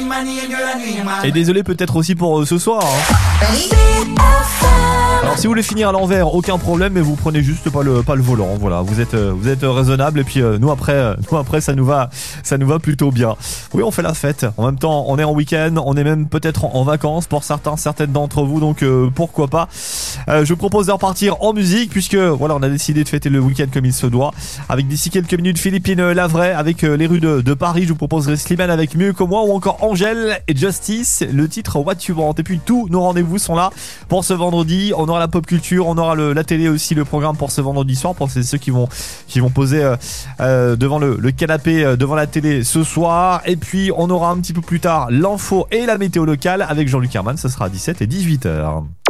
Et désolé peut-être aussi pour ce soir. Alors si vous voulez finir à l'envers, aucun problème, mais vous prenez juste pas le volant. Voilà, vous êtes raisonnable et puis nous après ça nous va plutôt bien. Oui, on fait la fête. En même temps, on est en week-end, on est même peut-être en vacances pour certaines d'entre vous, donc pourquoi pas. Je vous propose de repartir en musique puisque voilà, on a décidé de fêter le week-end comme il se doit. Avec d'ici quelques minutes Philippine Lavray avec les rues de Paris. Je vous proposerai Slimane avec Mieux que moi ou encore Angèle et Justice, le titre What You Want. Et puis tous nos rendez-vous sont là pour ce vendredi. On aura la pop culture, on aura la télé aussi, le programme pour ce vendredi soir pour ceux qui vont poser devant le canapé devant la télé ce soir. Et puis on aura un petit peu plus tard l'info et la météo locale avec Jean-Luc Herman. Ce sera à 17 et 18h.